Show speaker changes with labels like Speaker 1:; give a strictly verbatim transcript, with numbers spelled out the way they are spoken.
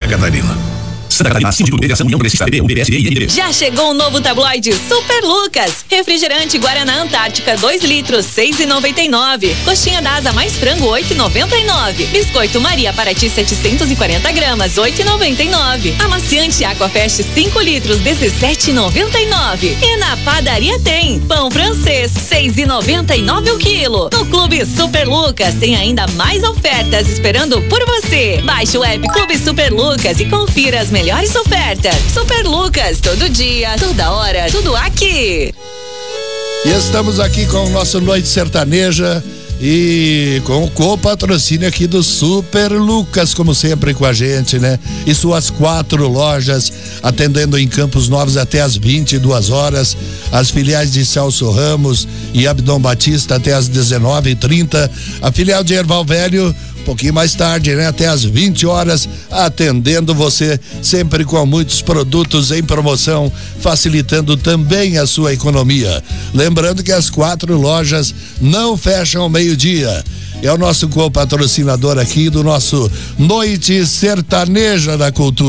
Speaker 1: Catarina. Santa Catarina, Síndico de Integração, União Progressista, B B, U B S D e N D B.
Speaker 2: Já chegou o novo tabloide Super Lucas. Refrigerante Guaraná Antártica dois litros, seis reais e noventa e nove centavos. Coxinha da Asa mais frango, oito reais e noventa e nove centavos. Biscoito Maria Paraty setecentos e quarenta gramas, oito reais e noventa e nove centavos. Amaciante Aquafest cinco litros, dezessete reais e noventa e nove centavos. E na padaria tem pão francês, seis reais e noventa e nove centavos o quilo. No Clube Super Lucas tem ainda mais ofertas esperando por você. Baixe o app Clube Super Lucas e confira as melhores Melhores ofertas. Super Lucas, todo dia, toda hora, tudo aqui.
Speaker 3: E estamos aqui com o nosso Noite Sertaneja e com o co-patrocínio aqui do Super Lucas, como sempre com a gente, né? E suas quatro lojas, atendendo em Campos Novos até às vinte e duas horas, as filiais de Celso Ramos e Abdom Batista até às dezenove e trinta, a filial de Erval Velho um pouquinho mais tarde, né? Até às vinte horas, atendendo você, sempre com muitos produtos em promoção, facilitando também a sua economia. Lembrando que as quatro lojas não fecham ao meio-dia. É o nosso co-patrocinador aqui do nosso Noite Sertaneja da Cultura.